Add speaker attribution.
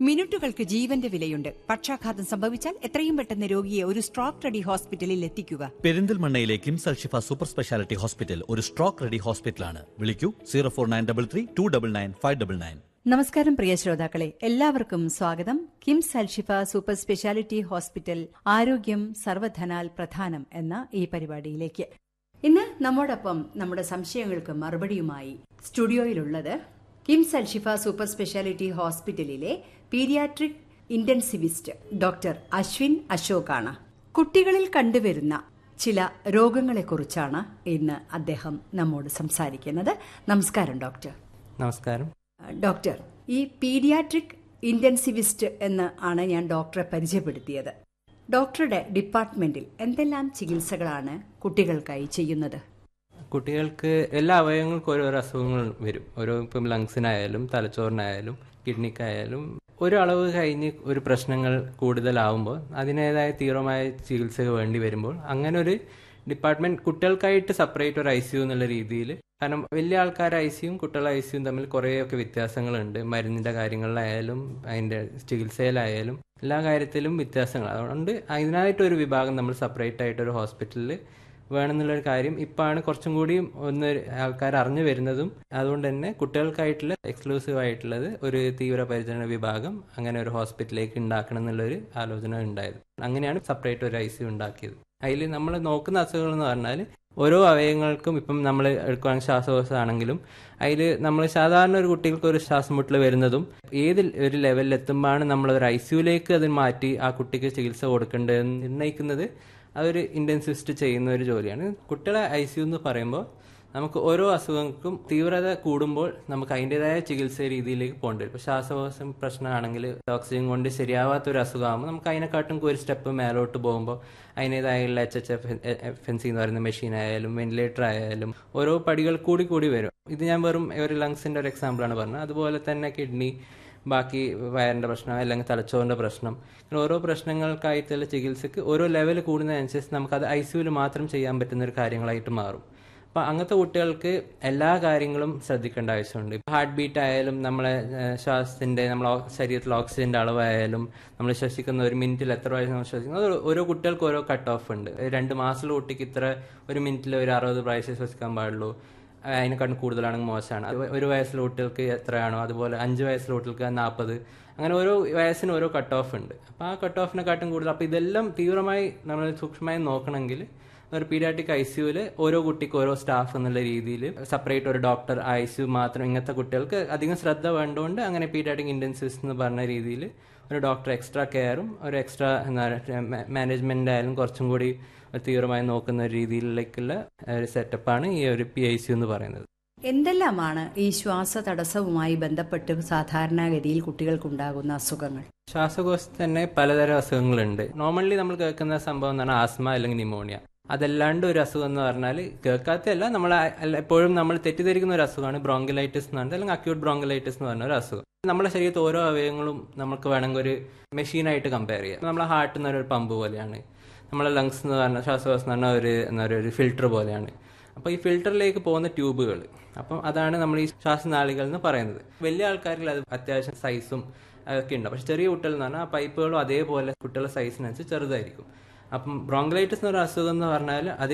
Speaker 1: മിനിറ്റുകൾക്ക് ജീവന്റെ വിലയുണ്ട്. പക്ഷാഘാതം സംഭവിച്ചാൽ എത്രയും പെട്ടെന്ന് രോഗിയെ ഒരു സ്ട്രോക്ക് റെഡി ഹോസ്പിറ്റലിൽ എത്തിക്കുക.
Speaker 2: പെരിന്തൽമണ്ണയിലെ KIMS Alshifa super speciality hospital ഒരു സ്ട്രോക്ക് റെഡി ഹോസ്പിറ്റലാണ്. വിളിക്കൂ 04933 299 599.
Speaker 1: നമസ്കാരം പ്രിയ ശ്രോതാക്കളെ, എല്ലാവർക്കും സ്വാഗതം. KIMS Alshifa super speciality hospital ആരോഗ്യം സർവധനാൽ പ്രധാനം എന്ന ഈ പരിപാടിയിലേക്ക്. ഇന്ന് നമ്മോടൊപ്പം നമ്മുടെ സംശയങ്ങൾക്ക് മറുപടിയുമായി സ്റ്റുഡിയോയിലുള്ളത് കിംസ് അൽഷിഫ സൂപ്പർ സ്പെഷ്യാലിറ്റി ഹോസ്പിറ്റലിലെ പീഡിയാട്രിക് ഇന്റൻസിവിസ്റ്റ് ഡോക്ടർ അശ്വിൻ അശോകാണ്. കുട്ടികളിൽ കണ്ടുവരുന്ന ചില രോഗങ്ങളെക്കുറിച്ചാണ് ഇന്ന് അദ്ദേഹം നമ്മോട് സംസാരിക്കുന്നത്. നമസ്കാരം ഡോക്ടർ.
Speaker 3: നമസ്കാരം
Speaker 1: ഡോക്ടർ, ഈ പീഡിയാട്രിക് ഇന്റൻസിവിസ്റ്റ് എന്ന് ആണ് ഞാൻ ഡോക്ടറെ പരിചയപ്പെടുത്തിയത്. ഡോക്ടറുടെ ഡിപ്പാർട്ട്മെന്റിൽ എന്തെല്ലാം ചികിത്സകളാണ് കുട്ടികൾക്കായി ചെയ്യുന്നത്?
Speaker 3: കുട്ടികൾക്ക് എല്ലാ അവയവങ്ങൾക്കും ഓരോരോ അസുഖങ്ങൾ വരും. ഇപ്പം ലങ്സിനായാലും തലച്ചോറിനായാലും കിഡ്നിക്കായാലും ഒരു അളവ് കഴിഞ്ഞ് ഒരു പ്രശ്നങ്ങൾ കൂടുതലാവുമ്പോൾ അതിൻ്റെതായ തീവ്രമായ ചികിത്സ വേണ്ടി വരുമ്പോൾ അങ്ങനെ ഒരു ഡിപ്പാർട്ട്മെന്റ് കുട്ടികൾക്കായിട്ട് സെപ്പറേറ്റ് ഒരു ICU എന്നുള്ള രീതിയിൽ. കാരണം വലിയ ആൾക്കാർ ICUയും കുട്ടികളുടെ ICUയും തമ്മിൽ കുറേയൊക്കെ വ്യത്യാസങ്ങളുണ്ട്. മരുന്നിന്റെ കാര്യങ്ങളിലായാലും അതിന്റെ ചികിത്സയിലായാലും എല്ലാ കാര്യത്തിലും വ്യത്യാസങ്ങൾ. അതുകൊണ്ട് അതിനായിട്ടൊരു വിഭാഗം നമ്മൾ സെപ്പറേറ്റ് ആയിട്ട് ഒരു ഹോസ്പിറ്റലിൽ വേണമെന്നുള്ളൊരു കാര്യം ഇപ്പാണ് കുറച്ചും കൂടി ഒന്ന് ആൾക്കാർ അറിഞ്ഞു വരുന്നതും. അതുകൊണ്ട് തന്നെ കുട്ടികൾക്കായിട്ടുള്ള എക്സ്ക്ലൂസീവ് ആയിട്ടുള്ളത് ഒരു തീവ്രപരിചരണ വിഭാഗം അങ്ങനെ ഒരു ഹോസ്പിറ്റലിലേക്ക് ഉണ്ടാക്കണം എന്നുള്ളൊരു ആലോചന ഉണ്ടായത്. അങ്ങനെയാണ് സെപ്പറേറ്റ് ഒരു ICU ഉണ്ടാക്കിയത്. അതിൽ നമ്മൾ നോക്കുന്ന അസുഖങ്ങൾ എന്ന് പറഞ്ഞാൽ ഓരോ അവയവങ്ങൾക്കും ഇപ്പം നമ്മൾ എടുക്കുകയാണെങ്കിൽ ശ്വാസകോശമാണെങ്കിലും അതിൽ നമ്മൾ സാധാരണ ഒരു കുട്ടികൾക്ക് ഒരു ശ്വാസം മുട്ടൽ വരുന്നതും ഏത് ഒരു ലെവലിൽ എത്തുമ്പോഴാണ് നമ്മളൊരു ICUയിലേക്ക് അത് മാറ്റി ആ കുട്ടിക്ക് ചികിത്സ കൊടുക്കേണ്ടതെന്ന് നിർണ്ണയിക്കുന്നത് അതൊരു ഇന്റൻസിവിസ്റ്റ് ചെയ്യുന്ന ഒരു ജോലിയാണ്. കുട്ടികളെ ICU എന്ന് പറയുമ്പോൾ നമുക്ക് ഓരോ അസുഖങ്ങൾക്കും തീവ്രത കൂടുമ്പോൾ നമുക്ക് അതിൻ്റെതായ ചികിത്സ രീതിയിലേക്ക് പോകേണ്ടി വരും. ഇപ്പോൾ ശ്വാസകോശം പ്രശ്നമാണെങ്കിൽ ഓക്സിജൻ കൊണ്ട് ശരിയാവാത്തൊരു അസുഖമാകുമ്പോൾ നമുക്ക് അതിനെക്കാട്ടും ഒരു സ്റ്റെപ്പ് മേലോട്ട് പോകുമ്പോൾ അതിൻ്റെതായുള്ള HFNC എന്ന് പറയുന്ന മെഷീൻ ആയാലും വെന്റിലേറ്റർ ആയാലും ഓരോ പടികൾ കൂടി വരും. ഇത് ഞാൻ വെറും ഒരു ലങ്സിൻ്റെ ഒരു എക്സാമ്പിളാണ് പറഞ്ഞത്. അതുപോലെ തന്നെ കിഡ്നി, ബാക്കി വയറിൻ്റെ പ്രശ്നം അല്ലെങ്കിൽ തലച്ചോറിൻ്റെ പ്രശ്നം, ഓരോ പ്രശ്നങ്ങൾക്കായിട്ടുള്ള ചികിത്സക്ക് ഓരോ ലെവൽ കൂടുന്നതനുസരിച്ച് നമുക്കത് ICUവിൽ മാത്രം ചെയ്യാൻ പറ്റുന്ന ഒരു കാര്യങ്ങളായിട്ട് മാറും. അപ്പം അങ്ങനത്തെ കുട്ടികൾക്ക് എല്ലാ കാര്യങ്ങളും ശ്രദ്ധിക്കേണ്ട ആവശ്യമുണ്ട്. ഹാർട്ട് ബീറ്റ് ആയാലും നമ്മളെ ശ്വാസത്തിൻ്റെ നമ്മളെ ശരീരത്തിൽ ഓക്സിജൻ്റെ അളവായാലും നമ്മൾ ശ്വസിക്കുന്ന ഒരു മിനിറ്റിൽ എത്ര പ്രാവശ്യം നമ്മൾ ശ്വസിക്കുന്നത് ഓരോ കുട്ടികൾക്ക് ഓരോ കട്ട് ഓഫ് ഉണ്ട്. 2 മാസമുള്ള കുട്ടിക്ക് ഇത്ര ഒരു മിനിറ്റിൽ ഒരു 60 പ്രാവശ്യം ശ്വസിക്കാൻ പാടുള്ളൂ. അതിനെക്കാട്ടും കൂടുതലാണെങ്കിൽ മോശമാണ്. 1 വയസ്സിലെ കുട്ടികൾക്ക് എത്രയാണോ അതുപോലെ 5 വയസ്സിലെ കുട്ടികൾക്ക് 40. അങ്ങനെ ഓരോ വയസ്സിന് ഓരോ കട്ട് ഓഫ് ഉണ്ട്. അപ്പോൾ ആ കട്ട് ഓഫിനെക്കാട്ടും കൂടുതൽ. അപ്പോൾ ഇതെല്ലാം തീവ്രമായി നമ്മൾ സൂക്ഷ്മമായി നോക്കണമെങ്കിൽ ഒരു പീഡിയാട്രിക് ICUവിൽ ഓരോ കുട്ടിക്ക് ഓരോ സ്റ്റാഫ് എന്നുള്ള രീതിയിൽ സെപ്പറേറ്റ് ഒരു ഡോക്ടർ ICU മാത്രം ഇങ്ങനത്തെ കുട്ടികൾക്ക് അധികം ശ്രദ്ധ വേണ്ടതുകൊണ്ട് അങ്ങനെ പീഡിയാട്രിക് ഇന്റൻസിവിസ്റ്റ് എന്ന് പറഞ്ഞ രീതിയിൽ ഒരു ഡോക്ടർ എക്സ്ട്രാ കെയറും ഒരു എക്സ്ട്രാ മാനേജ്മെന്റ് ആയാലും കുറച്ചും കൂടി തീവ്രമായി നോക്കുന്ന രീതിയിലേക്കുള്ള ഒരു സെറ്റപ്പാണ് ഈ ഒരു PICU എന്ന് പറയുന്നത്.
Speaker 1: എന്തെല്ലാമാണ് ഈ ശ്വാസതടസ്സവുമായി ബന്ധപ്പെട്ട് സാധാരണഗതിയിൽ കുട്ടികൾക്കുണ്ടാകുന്ന അസുഖങ്ങൾ?
Speaker 3: ശ്വാസകോശത്തിൽ തന്നെ പലതരം അസുഖങ്ങളുണ്ട്. നോർമലി നമ്മൾ കേൾക്കുന്ന സംഭവം എന്ന് പറഞ്ഞാൽ ആസ്മ അല്ലെങ്കിൽ ന്യൂമോണിയ. അതല്ലാണ്ട് ഒരു അസുഖം എന്ന് പറഞ്ഞാൽ കേൾക്കാത്തല്ല, നമ്മൾ എപ്പോഴും നമ്മൾ തെറ്റിദ്ധരിക്കുന്ന ഒരു അസുഖമാണ് ബ്രോങ്കിലൈറ്റിസ് എന്ന് പറഞ്ഞാൽ അല്ലെങ്കിൽ അക്യൂട്ട് ബ്രോങ്കിലൈറ്റിസ് എന്ന് പറഞ്ഞ ഒരു അസുഖം. നമ്മുടെ ശരീരത്തിൽ ഓരോ അവയവങ്ങളും നമുക്ക് വേണമെങ്കിൽ ഒരു മെഷീനായിട്ട് കമ്പയർ ചെയ്യാം. നമ്മളെ ഹാർട്ട് എന്ന് പറഞ്ഞ ഒരു പമ്പ് പോലെയാണ്. നമ്മളെ ലങ്സ് എന്ന് പറഞ്ഞാൽ ശ്വാസകോശം എന്ന് പറഞ്ഞാൽ ഒരു ഫിൽറ്റർ പോലെയാണ്. അപ്പോൾ ഈ ഫിൽറ്ററിലേക്ക് പോകുന്ന ട്യൂബുകൾ, അപ്പം അതാണ് നമ്മൾ ഈ ശ്വാസനാളികൾ എന്ന് പറയുന്നത്. വലിയ ആൾക്കാരിൽ അത് അത്യാവശ്യം സൈസും അതൊക്കെ ഉണ്ട്. പക്ഷെ ചെറിയ കുട്ടികൾ എന്ന് പറഞ്ഞാൽ ആ പൈപ്പുകളും അതേപോലെ കുട്ടികളുടെ സൈസിനനുസരിച്ച് ചെറുതായിരിക്കും. അപ്പം ബ്രോങ്കിലൈറ്റിസ് എന്നൊരു അസുഖം എന്ന് പറഞ്ഞാൽ അതേ